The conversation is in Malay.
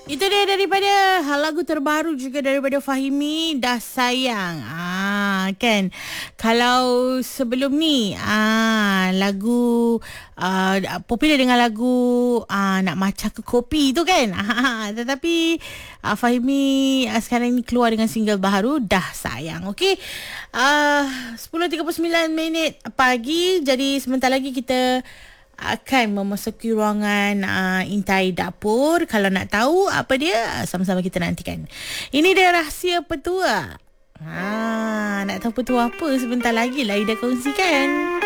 Itu dia daripada lagu terbaru juga daripada Fahimi, Dah Sayang. Kan. Kalau sebelum ni lagu popular dengan lagu Nak Macam Ke Kopi tu kan. Tetapi Fahimi sekarang ni keluar dengan single baru, Dah Sayang. Okey. 10:39 minit pagi. Jadi sebentar lagi kita akan memasuki ruangan intai dapur. Kalau nak tahu apa dia, sama-sama kita nantikan. Ini dia rahsia petua. Nak tahu petua apa? Sebentar lagi lah Ida kongsikan.